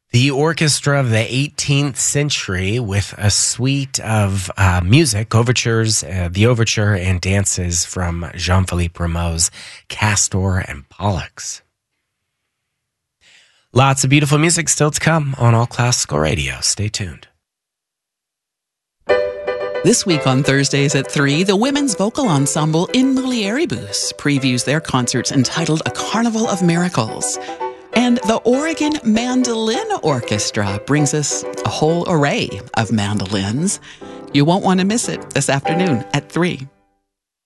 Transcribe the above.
The orchestra of the 18th century with a suite of music, overtures, the overture and dances from Jean-Philippe Rameau's Castor and Pollux. Lots of beautiful music still to come on All Classical Radio. Stay tuned. This week on Thursdays at 3, the women's vocal ensemble In Mulieribus previews their concerts entitled A Carnival of Miracles. And the Oregon Mandolin Orchestra brings us a whole array of mandolins. You won't want to miss it this afternoon at 3.